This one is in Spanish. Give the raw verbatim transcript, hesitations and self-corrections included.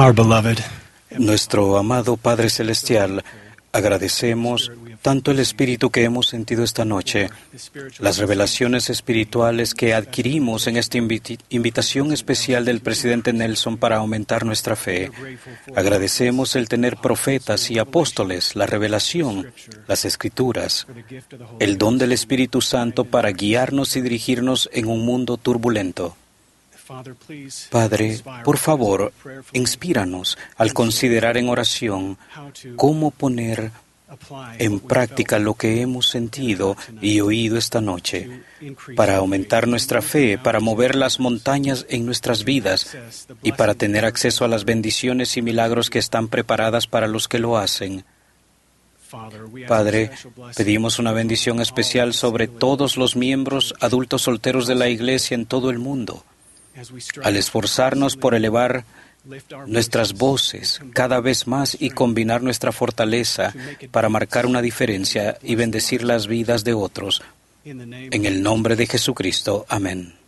Our beloved, Nuestro amado Padre Celestial, agradecemos tanto el espíritu que hemos sentido esta noche, las revelaciones espirituales que adquirimos en esta inviti- invitación especial del presidente Nelson para aumentar nuestra fe. Agradecemos el tener profetas y apóstoles, la revelación, las escrituras, el don del Espíritu Santo para guiarnos y dirigirnos en un mundo turbulento. Padre, por favor, inspíranos al considerar en oración cómo poner en práctica lo que hemos sentido y oído esta noche, para aumentar nuestra fe, para mover las montañas en nuestras vidas y para tener acceso a las bendiciones y milagros que están preparadas para los que lo hacen. Padre, pedimos una bendición especial sobre todos los miembros adultos solteros de la Iglesia en todo el mundo. Al esforzarnos por elevar nuestras voces cada vez más y combinar nuestra fortaleza para marcar una diferencia y bendecir las vidas de otros. En el nombre de Jesucristo. Amén.